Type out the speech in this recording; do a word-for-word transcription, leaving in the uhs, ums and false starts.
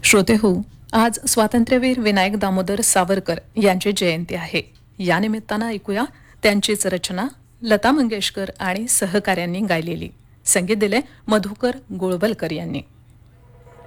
श्रोते हो, आज स्वातंत्र्यवीर विनायक दामोदर सावरकर यांची जयंती आहे. या निमित्तानं ऐकूया त्यांचीच रचना लता मंगेशकर आणि सहकाऱ्यांनी गायलेली. संगीत दिले मधुकर गोळवलकर यांनी.